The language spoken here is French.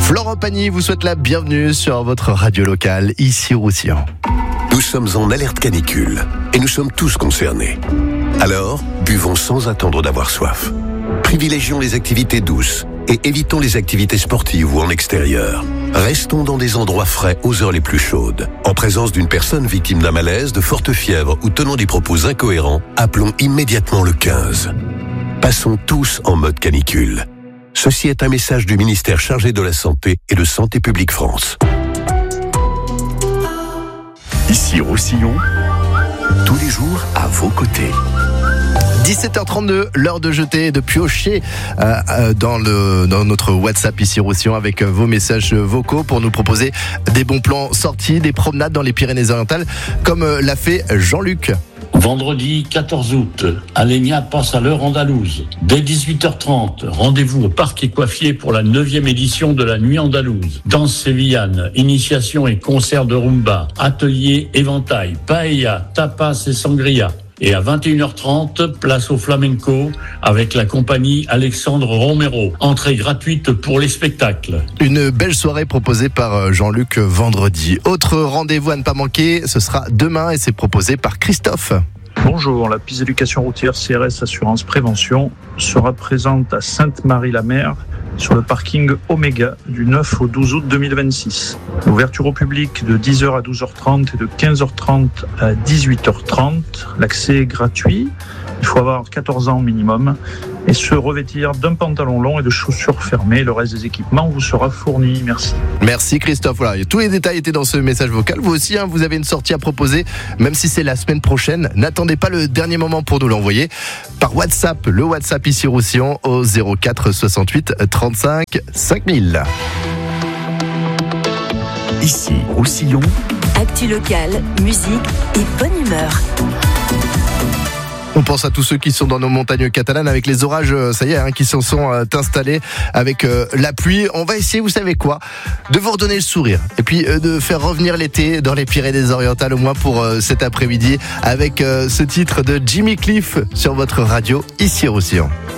Florent Pagny vous souhaite la bienvenue sur votre radio locale, ici Roussillon. Nous sommes en alerte canicule et nous sommes tous concernés. Alors, buvons sans attendre d'avoir soif. Privilégions les activités douces et évitons les activités sportives ou en extérieur. Restons dans des endroits frais aux heures les plus chaudes. En présence d'une personne victime d'un malaise, de forte fièvre ou tenant des propos incohérents, appelons immédiatement le 15. Passons tous en mode canicule. Ceci est un message du ministère chargé de la Santé et de Santé publique France. Ici Roussillon, tous les jours à vos côtés. 17h32, l'heure de jeter et de piocher dans notre WhatsApp ici Roussillon avec vos messages vocaux pour nous proposer des bons plans sortis, des promenades dans les Pyrénées-Orientales comme l'a fait Jean-Luc. Vendredi 14 août, Alenia passe à l'heure andalouse. Dès 18h30, rendez-vous au Parc Écoiffier pour la 9e édition de la Nuit andalouse. Danse sévillane, initiation et concert de rumba, atelier, éventail, paella, tapas et sangria. Et à 21h30, place au flamenco avec la compagnie Alexandre Romero. Entrée gratuite pour les spectacles. Une belle soirée proposée par Jean-Luc vendredi. Autre rendez-vous à ne pas manquer, ce sera demain et c'est proposé par Christophe. Bonjour, la piste d'éducation routière CRS Assurance Prévention sera présente à Sainte-Marie-la-Mer sur le parking Oméga du 9 au 12 août 2026. L'ouverture au public de 10h à 12h30 et de 15h30 à 18h30. L'accès est gratuit. Il faut avoir 14 ans minimum et se revêtir d'un pantalon long et de chaussures fermées. Le reste des équipements vous sera fourni. Merci. Merci Christophe. Voilà, tous les détails étaient dans ce message vocal. Vous aussi, vous avez une sortie à proposer, même si c'est la semaine prochaine. N'attendez pas le dernier moment pour nous l'envoyer par WhatsApp. Le WhatsApp ici Roussillon au 04 68 35 5000. Ici Roussillon, actu locale, musique et bonne humeur. On pense à tous ceux qui sont dans nos montagnes catalanes avec les orages, ça y est, qui se sont installés avec la pluie. On va essayer, vous savez quoi, de vous redonner le sourire et puis de faire revenir l'été dans les Pyrénées-Orientales, au moins pour cet après-midi, avec ce titre de Jimmy Cliff sur votre radio, ici Roussillon.